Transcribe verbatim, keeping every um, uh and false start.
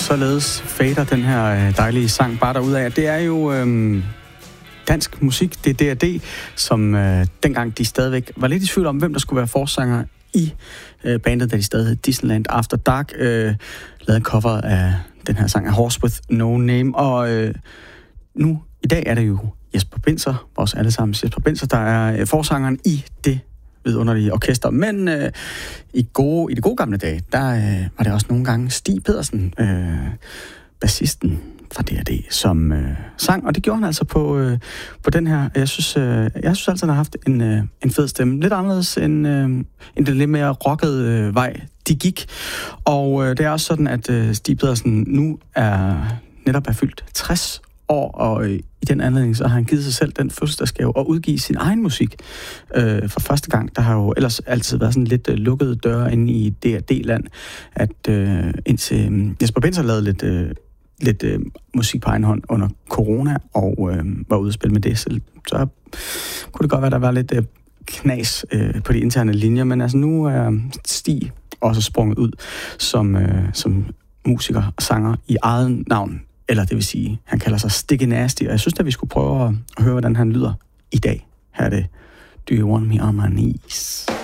således fader den her dejlige sang bare derudad. Det er jo øhm, dansk musik, det er D og D, som øh, dengang de stadigvæk var lidt i tvivl om, hvem der skulle være forsanger i øh, bandet, da de stadig hed Disneyland After Dark, øh, lavede en cover af den her sang af Horse With No Name. Og øh, nu, i dag er det jo Jesper Binzer, vores allesammens Jesper Binzer, der er øh, forsangeren i det vidunderlige orkester. Men øh, i, gode, i de gode gamle dage, der øh, var det også nogle gange Stig Pedersen, øh, bassisten fra D og D, som øh, sang, og det gjorde han altså på, øh, på den her. Jeg synes, øh, jeg synes altså, han har haft en, øh, en fed stemme. Lidt anderledes end, øh, end den lidt mere rockede øh, vej, de gik. Og øh, det er også sådan, at øh, Stig Pedersen nu er netop er fyldt tres år, og øh, i den anledning, så har han givet sig selv den fødselsdagsgave at udgive sin egen musik øh, for første gang. Der har jo ellers altid været sådan lidt øh, lukkede døre inde i D og D-land, at øh, indtil øh, Jesper Binzer lavede lidt, øh, lidt øh, musik på egen hånd under corona, og øh, var ude at spille med det selv. Så kunne det godt være, der var lidt øh, knas øh, på de interne linjer, men altså nu er Stig også sprunget ud som, øh, som musiker og sanger i eget navn. Eller det vil sige, han kalder sig Sticky Nasty, og jeg synes, at vi skulle prøve at høre, hvordan han lyder i dag. Her er det Do You Want Me On My Knees?